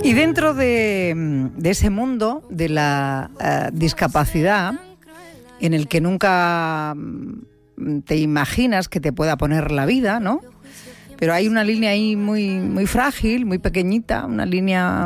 Y dentro de ese mundo de la discapacidad, en el que nunca te imaginas que te pueda poner la vida, ¿no? Pero hay una línea ahí muy, muy frágil, muy pequeñita, una línea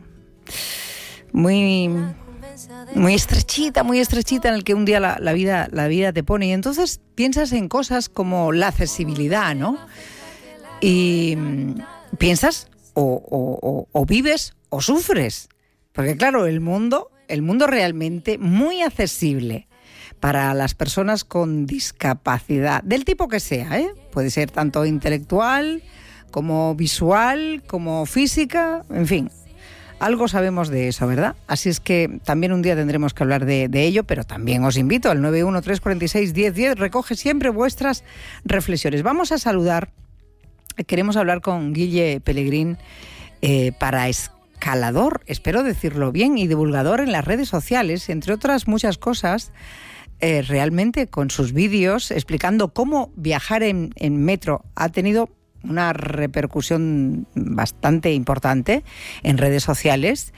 muy estrechita, en el que un día la vida te pone. Y entonces piensas en cosas como la accesibilidad, ¿no? Y piensas o vives o sufres. Porque claro, el mundo realmente muy accesible para las personas con discapacidad, del tipo que sea, ¿eh? Puede ser tanto intelectual, como visual, como física, en fin. Algo sabemos de eso, ¿verdad? Así es que también un día tendremos que hablar de ello, pero también os invito al 913461010, recoge siempre vuestras reflexiones. Vamos a saludar, queremos hablar con Guille Pelegrín, para escalador, espero decirlo bien, y divulgador en las redes sociales, entre otras muchas cosas. Realmente con sus vídeos explicando cómo viajar en metro ha tenido una repercusión bastante importante en redes sociales.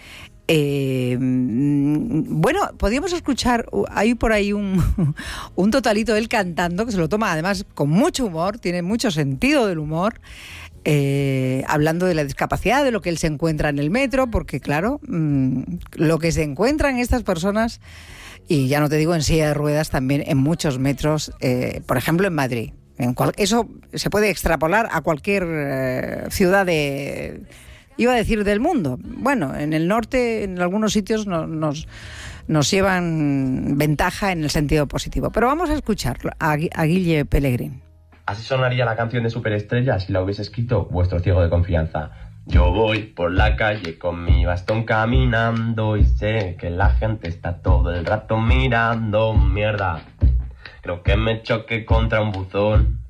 Bueno, podríamos escuchar, hay por ahí un totalito de él cantando, que se lo toma además con mucho humor, tiene mucho sentido del humor, hablando de la discapacidad, de lo que él se encuentra en el metro, porque claro, lo que se encuentran estas personas, y ya no te digo en silla de ruedas, también en muchos metros, por ejemplo en Madrid. Eso se puede extrapolar a cualquier ciudad iba a decir del mundo. Bueno, en el norte, en algunos sitios nos llevan ventaja en el sentido positivo. Pero vamos a escucharlo a Guille Pelegrín. Así sonaría la canción de Superestrella si la hubiese escrito vuestro ciego de confianza. Yo voy por la calle con mi bastón caminando y sé que la gente está todo el rato mirando. Mierda, creo que me choqué contra un buzón.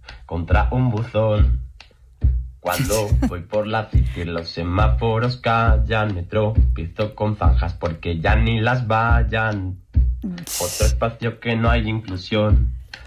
Cuando voy por la city los semáforos callan, me tropiezo con zanjas porque ya ni las vayan. Otro espacio que no hay inclusión.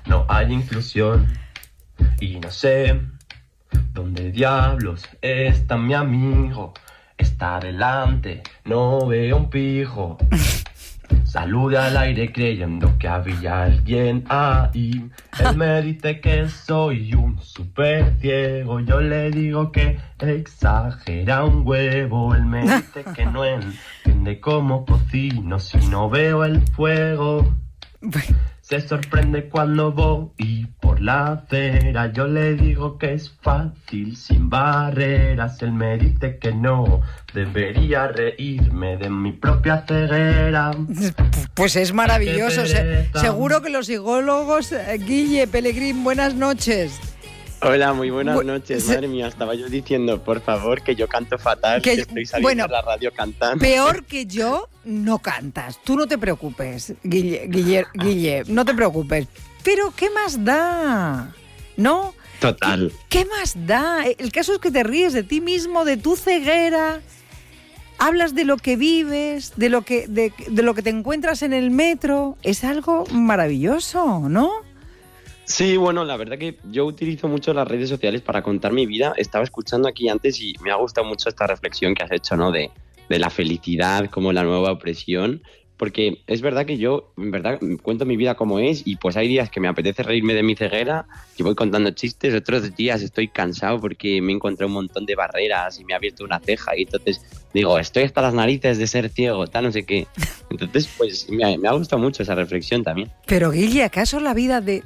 Y no sé ¿dónde diablos está mi amigo? Está delante, no veo un pijo. Salude al aire creyendo que había alguien ahí. Él me dice que soy un súper ciego. Yo le digo que exagera un huevo. Él me dice que no entiende cómo cocino si no veo el fuego. Se sorprende cuando voy por la acera. Yo le digo que es fácil, sin barreras. Él me dice que no, debería reírme de mi propia ceguera. Pues es maravilloso. Seguro que los psicólogos... Guille Pelegrín, buenas noches. Hola, muy buenas noches. Madre mía, estaba yo diciendo, por favor, que yo canto fatal, que estoy saliendo a la radio cantando. Peor que yo no cantas. Tú no te preocupes, Guille, no te preocupes. Pero ¿qué más da? ¿No? Total. ¿Qué más da? El caso es que te ríes de ti mismo, de tu ceguera. Hablas de lo que vives, de lo que te encuentras en el metro. Es algo maravilloso, ¿no? Sí, bueno, la verdad que yo utilizo mucho las redes sociales para contar mi vida. Estaba escuchando aquí antes y me ha gustado mucho esta reflexión que has hecho, ¿no? De la felicidad como la nueva opresión. Porque es verdad que yo, en verdad, cuento mi vida como es y pues hay días que me apetece reírme de mi ceguera y voy contando chistes, otros días estoy cansado porque me he encontrado un montón de barreras y me ha abierto una ceja y entonces digo, estoy hasta las narices de ser ciego, tal, no sé qué. Entonces, pues me ha gustado mucho esa reflexión también. Pero Guille, ¿acaso la vida de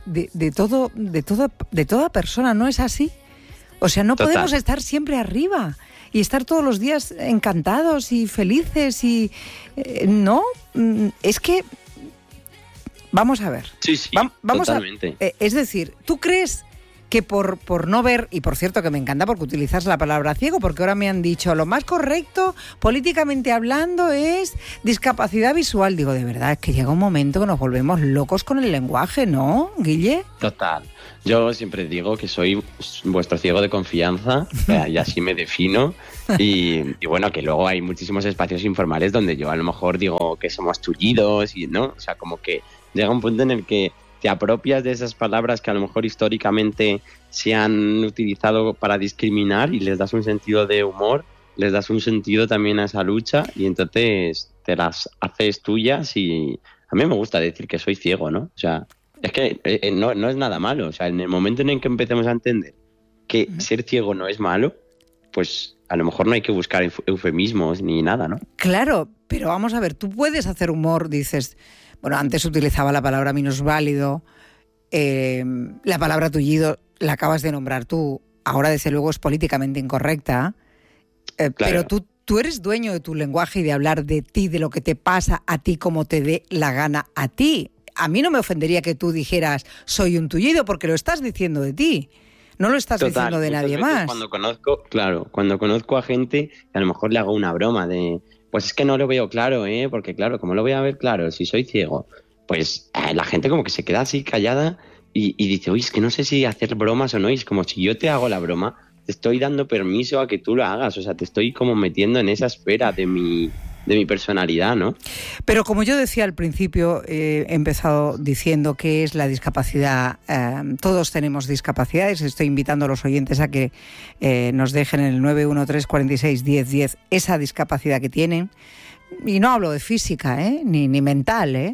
toda persona no es así? O sea, no Total. Podemos estar siempre arriba y estar todos los días encantados y felices y... no, es que... Vamos a ver. Sí, vamos totalmente. Es decir, ¿tú crees que por no ver, y por cierto que me encanta porque utilizas la palabra ciego, porque ahora me han dicho lo más correcto, políticamente hablando, es discapacidad visual? Digo, de verdad, es que llega un momento que nos volvemos locos con el lenguaje, ¿no, Guille? Total. Yo siempre digo que soy vuestro ciego de confianza, y así me defino. Y bueno, que luego hay muchísimos espacios informales donde yo a lo mejor digo que somos tullidos y no, o sea, como que llega un punto en el que te apropias de esas palabras que a lo mejor históricamente se han utilizado para discriminar y les das un sentido de humor les das un sentido también a esa lucha y entonces te las haces tuyas y a mí me gusta decir que soy ciego, ¿no? O sea, es que no es nada malo. O sea, en el momento en el que empecemos a entender que ser ciego no es malo, pues a lo mejor no hay que buscar eufemismos ni nada, ¿no? Claro, pero vamos a ver, tú puedes hacer humor, dices, bueno, antes utilizaba la palabra minusválido, la palabra tullido la acabas de nombrar tú, ahora desde luego es políticamente incorrecta, Claro. pero tú eres dueño de tu lenguaje y de hablar de ti, de lo que te pasa a ti, como te dé la gana a ti. A mí no me ofendería que tú dijeras soy un tullido porque lo estás diciendo de ti. No lo estás diciendo de nadie más. Cuando conozco a gente, a lo mejor le hago una broma de, pues es que no lo veo claro, porque claro, ¿cómo lo voy a ver claro si soy ciego? Pues la gente como que se queda así callada y dice, uy, es que no sé si hacer bromas o no, y es como si yo te hago la broma, te estoy dando permiso a que tú lo hagas, o sea, te estoy como metiendo en esa esfera de mi personalidad, ¿no? Pero como yo decía al principio, he empezado diciendo que es la discapacidad. Todos tenemos discapacidades. Estoy invitando a los oyentes a que nos dejen en el 913461010 esa discapacidad que tienen. Y no hablo de física, ni mental,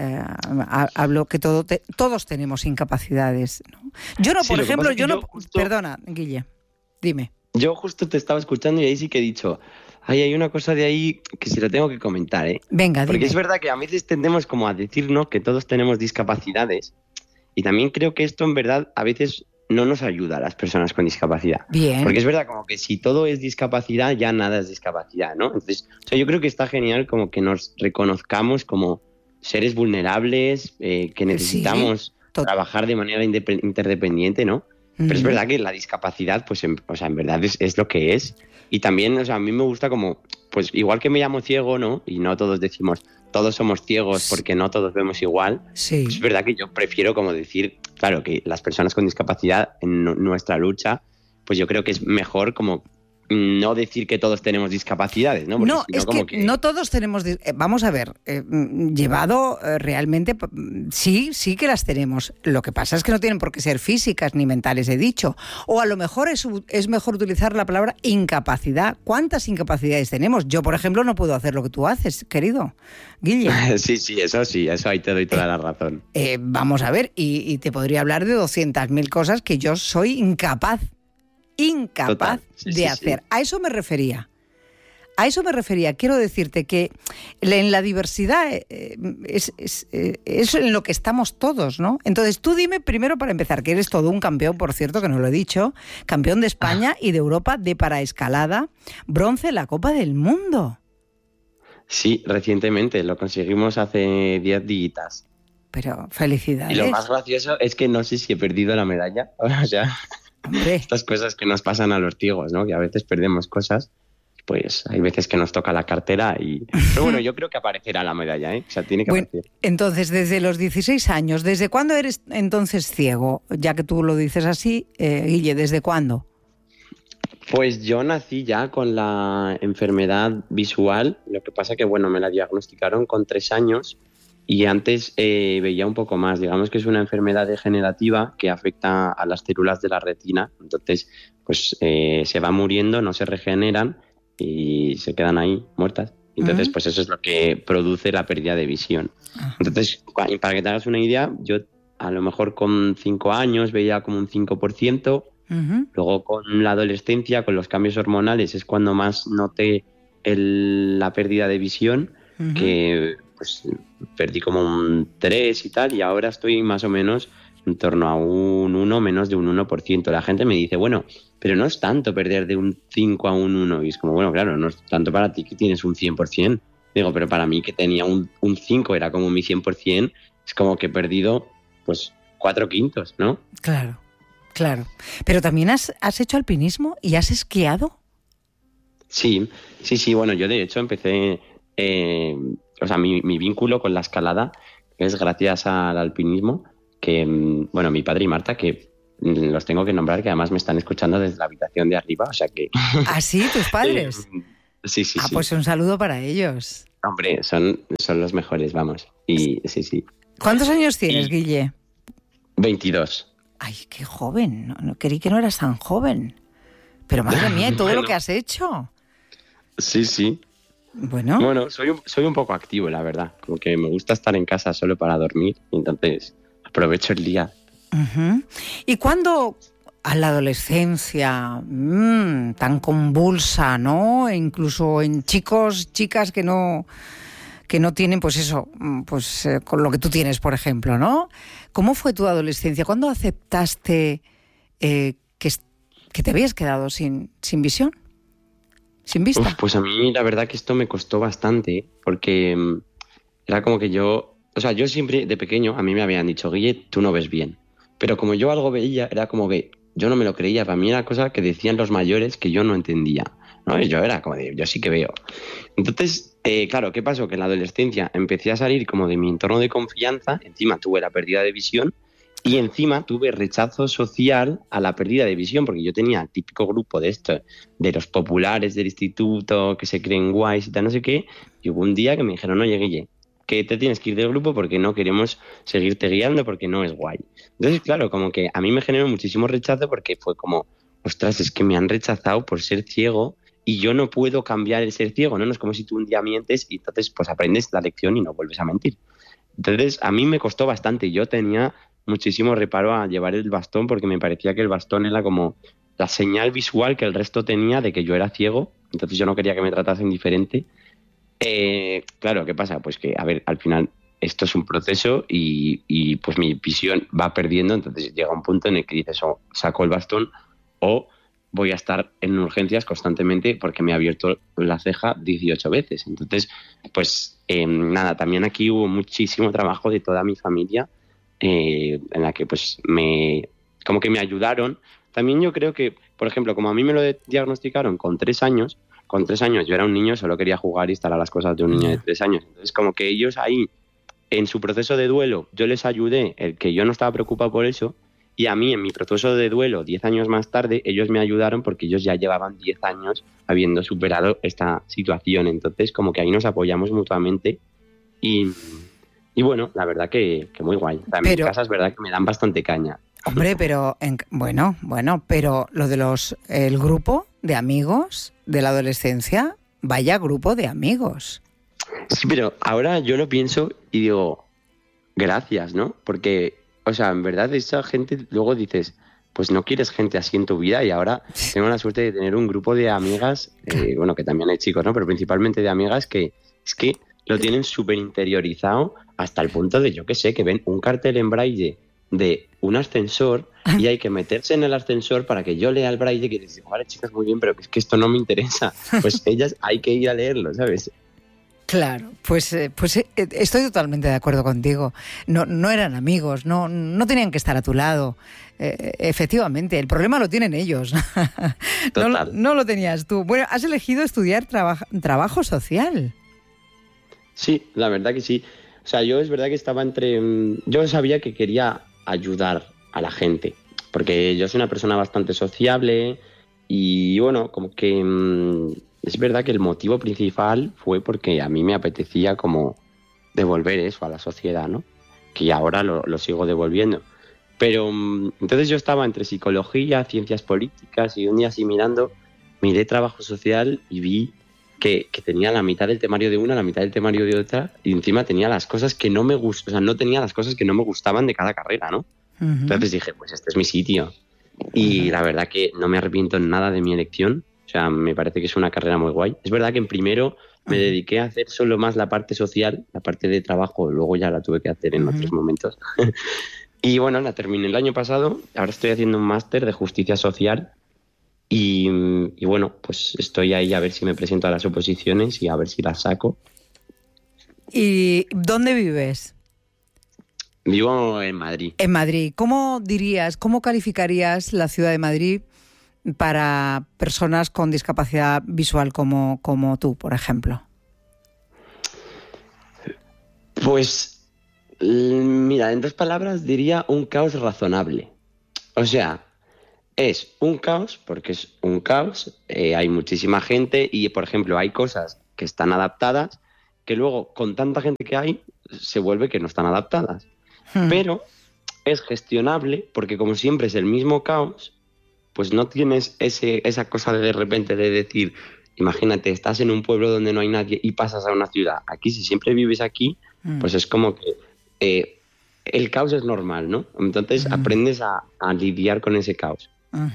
hablo que todos tenemos incapacidades, ¿no? Yo no, Sí, por ejemplo, justo... Perdona, Guille, dime. Yo justo te estaba escuchando y ahí sí que he dicho, hay una cosa de ahí que se lo tengo que comentar, Venga, dime. Porque es verdad que a veces tendemos como a decirnos que todos tenemos discapacidades y también creo que esto en verdad a veces no nos ayuda a las personas con discapacidad. Bien. Porque es verdad como que si todo es discapacidad, ya nada es discapacidad, ¿no? Entonces, o sea, yo creo que está genial como que nos reconozcamos como seres vulnerables, que necesitamos trabajar de manera interdependiente, ¿no? Pero es verdad que la discapacidad, pues, en verdad es lo que es. Y también, o sea, a mí me gusta como, pues, igual que me llamo ciego, ¿no? Y no todos decimos, todos somos ciegos porque no todos vemos igual. Sí. Pues es verdad que yo prefiero como decir, claro, que las personas con discapacidad en nuestra lucha, pues yo creo que es mejor como no decir que todos tenemos discapacidades, ¿no? Porque no, es como que no todos tenemos... vamos a ver, llevado realmente, sí que las tenemos. Lo que pasa es que no tienen por qué ser físicas ni mentales, he dicho. O a lo mejor es mejor utilizar la palabra incapacidad. ¿Cuántas incapacidades tenemos? Yo, por ejemplo, no puedo hacer lo que tú haces, querido Guille. Sí, eso ahí te doy toda la razón. Vamos a ver, y te podría hablar de 200.000 cosas que yo soy incapaz de hacer. A eso me refería. Quiero decirte que en la diversidad es en lo que estamos todos, ¿no? Entonces tú dime primero, para empezar, que eres todo un campeón, por cierto, que no lo he dicho, campeón de España y de Europa de paraescalada, bronce en la Copa del Mundo. Sí, recientemente, lo conseguimos hace 10 días. Pero felicidades. Y lo más gracioso es que no sé si he perdido la medalla, o sea... Hombre. Estas cosas que nos pasan a los ciegos, ¿no? Que a veces perdemos cosas, pues hay veces que nos toca la cartera y... Pero bueno, yo creo que aparecerá la medalla, O sea, tiene que aparecer. Entonces, desde los 16 años, ¿desde cuándo eres entonces ciego? Ya que tú lo dices así, Guille, ¿desde cuándo? Pues yo nací ya con la enfermedad visual, lo que pasa que, bueno, me la diagnosticaron con 3 años y antes veía un poco más. Digamos que es una enfermedad degenerativa que afecta a las células de la retina. Entonces, pues se va muriendo, no se regeneran y se quedan ahí muertas. Entonces, pues eso es lo que produce la pérdida de visión. Entonces, para que te hagas una idea, yo a lo mejor con 5 años veía como un 5%. Luego con la adolescencia, con los cambios hormonales, es cuando más noté la pérdida de visión, que pues perdí como un 3 y tal, y ahora estoy más o menos en torno a un 1, menos de un 1%. La gente me dice, bueno, pero no es tanto perder de un 5 a un 1, y es como, bueno, claro, no es tanto para ti que tienes un 100%. Digo, pero para mí que tenía un 5, era como mi 100%, es como que he perdido pues 4/5, ¿no? Claro. Pero también has hecho alpinismo y has esquiado. Sí, bueno, yo de hecho empecé... o sea, mi vínculo con la escalada es gracias al alpinismo, que, bueno, mi padre y Marta, que los tengo que nombrar, que además me están escuchando desde la habitación de arriba, o sea que... ¿Ah, sí? ¿Tus padres? Sí. Pues un saludo para ellos. Hombre, son los mejores, vamos. Y sí. ¿Cuántos años tienes, Guille? 22. Ay, qué joven. No, creí que no eras tan joven. Pero madre mía, todo lo que has hecho. Sí, sí. Bueno, Bueno, soy un poco activo, la verdad. Como que me gusta estar en casa solo para dormir, y entonces aprovecho el día. ujú. ¿Y cuándo a la adolescencia tan convulsa, ¿no? E incluso en chicos, chicas que no tienen, pues eso, con lo que tú tienes, por ejemplo, ¿no? ¿Cómo fue tu adolescencia? ¿Cuándo aceptaste que te habías quedado sin visión, sin vista? Pues a mí la verdad que esto me costó bastante, porque era como que yo siempre de pequeño a mí me habían dicho, Guille, tú no ves bien. Pero como yo algo veía, era como que yo no me lo creía. Para mí era cosa que decían los mayores que yo no entendía, ¿no? Y yo era como de, yo sí que veo. Entonces, claro, ¿qué pasó? Que en la adolescencia empecé a salir como de mi entorno de confianza, encima tuve la pérdida de visión y encima tuve rechazo social a la pérdida de visión, porque yo tenía el típico grupo de esto, de los populares del instituto, que se creen guays y tal, no sé qué, y hubo un día que me dijeron, oye, Guille, que te tienes que ir del grupo porque no queremos seguirte guiando porque no es guay. Entonces, claro, como que a mí me generó muchísimo rechazo porque fue como, ostras, es que me han rechazado por ser ciego y yo no puedo cambiar el ser ciego, ¿no? No es como si tú un día mientes y entonces pues aprendes la lección y no vuelves a mentir. Entonces, a mí me costó bastante. Yo tenía muchísimo reparo a llevar el bastón porque me parecía que el bastón era como la señal visual que el resto tenía de que yo era ciego. Entonces yo no quería que me tratasen diferente. Claro, ¿qué pasa? Pues que, a ver, al final esto es un proceso y pues mi visión va perdiendo, entonces llega un punto en el que dices, o saco el bastón o voy a estar en urgencias constantemente porque me ha abierto la ceja 18 veces. Entonces, pues nada, también aquí hubo muchísimo trabajo de toda mi familia en la que pues como que me ayudaron. También yo creo que, por ejemplo, como a mí me lo diagnosticaron con 3 años yo era un niño, solo quería jugar y estar a las cosas de un niño de 3 años. Entonces, como que ellos ahí, en su proceso de duelo, yo les ayudé, el que yo no estaba preocupado por eso, y a mí, en mi proceso de duelo, 10 años más tarde, ellos me ayudaron porque ellos ya llevaban 10 años habiendo superado esta situación. Entonces, como que ahí nos apoyamos mutuamente y bueno, la verdad que muy guay. O sea, en mi casa es verdad que me dan bastante caña. Hombre, pero bueno, pero lo de el grupo de amigos de la adolescencia, vaya grupo de amigos. Sí, pero ahora yo lo pienso y digo, gracias, ¿no? Porque, o sea, en verdad esa gente luego dices, pues no quieres gente así en tu vida y ahora tengo la suerte de tener un grupo de amigas, bueno, que también hay chicos, ¿no? Pero principalmente de amigas que es que lo tienen súper interiorizado hasta el punto de, yo qué sé, que ven un cartel en braille de un ascensor y hay que meterse en el ascensor para que yo lea el braille, que les digo, vale, chicas, muy bien, pero es que esto no me interesa. Pues ellas hay que ir a leerlo, ¿sabes? Claro, pues estoy totalmente de acuerdo contigo. No eran amigos, no tenían que estar a tu lado. Efectivamente, el problema lo tienen ellos. No lo tenías tú. Bueno, has elegido estudiar trabajo social. Sí, la verdad que sí. O sea, yo es verdad que estaba yo sabía que quería ayudar a la gente, porque yo soy una persona bastante sociable y bueno, como que es verdad que el motivo principal fue porque a mí me apetecía como devolver eso a la sociedad, ¿no? Que ahora lo sigo devolviendo. Pero entonces yo estaba entre psicología, ciencias políticas y un día así miré trabajo social y vi que tenía la mitad del temario de una, la mitad del temario de otra, y encima tenía las cosas que no me gustaban, o sea, no tenía las cosas que no me gustaban de cada carrera, ¿no? Uh-huh. Entonces dije, pues este es mi sitio. Y la verdad que no me arrepiento en nada de mi elección, o sea, me parece que es una carrera muy guay. Es verdad que en primero me dediqué a hacer solo más la parte social, la parte de trabajo, luego ya la tuve que hacer en otros momentos. Y bueno, la terminé el año pasado, ahora estoy haciendo un máster de justicia social. Y bueno, pues estoy ahí a ver si me presento a las oposiciones y a ver si las saco. ¿Y dónde vives? Vivo en Madrid. En Madrid. ¿Cómo calificarías la ciudad de Madrid para personas con discapacidad visual como tú, por ejemplo? Pues, mira, en 2 palabras diría un caos razonable. O sea, es un caos porque es un caos, hay muchísima gente y, por ejemplo, hay cosas que están adaptadas que luego, con tanta gente que hay, se vuelve que no están adaptadas. Pero es gestionable porque, como siempre es el mismo caos, pues no tienes esa cosa de repente de decir, imagínate, estás en un pueblo donde no hay nadie y pasas a una ciudad. Aquí, si siempre vives aquí, pues es como que el caos es normal, ¿no? Entonces aprendes a lidiar con ese caos.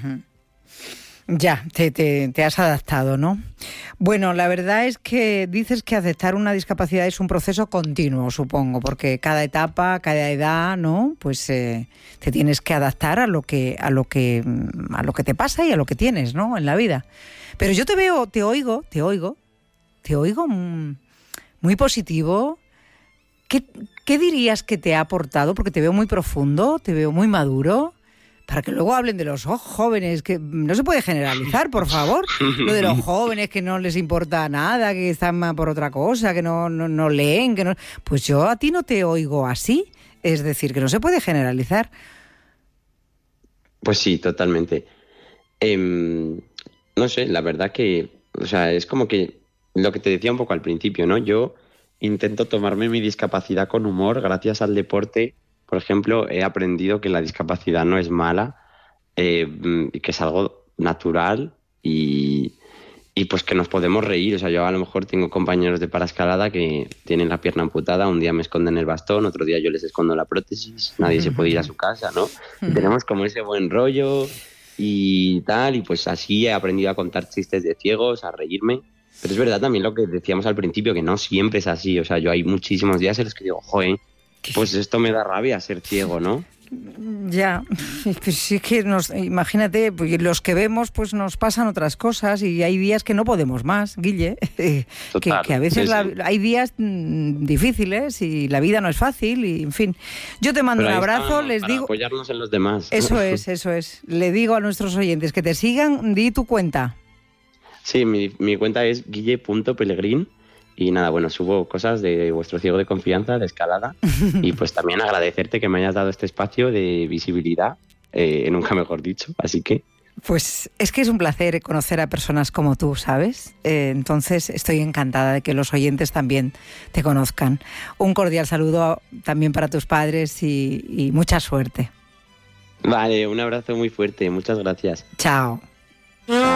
Ya, te has adaptado, ¿no? Bueno, la verdad es que dices que aceptar una discapacidad es un proceso continuo, supongo, porque cada etapa, cada edad, ¿no? Pues te tienes que adaptar a lo que te pasa y a lo que tienes, ¿no? En la vida. Pero yo te oigo muy positivo. ¿Qué dirías que te ha aportado? Porque te veo muy profundo, te veo muy maduro. Para que luego hablen de los jóvenes, que no se puede generalizar, por favor. Lo de los jóvenes que no les importa nada, que están por otra cosa, que no leen, que no... Pues yo a ti no te oigo así. Es decir, que no se puede generalizar. Pues sí, totalmente. No sé, la verdad que... O sea, es como que lo que te decía un poco al principio, ¿no? Yo intento tomarme mi discapacidad con humor. Gracias al deporte, por ejemplo, he aprendido que la discapacidad no es mala, y que es algo natural y pues que nos podemos reír. O sea, yo a lo mejor tengo compañeros de paraescalada que tienen la pierna amputada, un día me esconden el bastón, otro día yo les escondo la prótesis, nadie se puede ir a su casa, ¿no? Y tenemos como ese buen rollo y tal, y pues así he aprendido a contar chistes de ciegos, a reírme. Pero es verdad también lo que decíamos al principio, que no siempre es así. O sea, yo hay muchísimos días en los que digo, joder, pues esto me da rabia ser ciego, ¿no? Ya, pues sí que imagínate, pues los que vemos pues nos pasan otras cosas y hay días que no podemos más, Guille. Total, que a veces sí. Hay días difíciles y la vida no es fácil y en fin. Yo te mando un abrazo, les para digo... apoyarnos en los demás. Eso es. Le digo a nuestros oyentes que te sigan, di tu cuenta. Sí, mi cuenta es guille.pelegrín. Y nada, bueno, subo cosas de vuestro ciego de confianza, de escalada. Y pues también agradecerte que me hayas dado este espacio de visibilidad, nunca mejor dicho. Así que... Pues es que es un placer conocer a personas como tú, ¿sabes? Entonces estoy encantada de que los oyentes también te conozcan. Un cordial saludo también para tus padres y mucha suerte. Vale, un abrazo muy fuerte. Muchas gracias. Chao.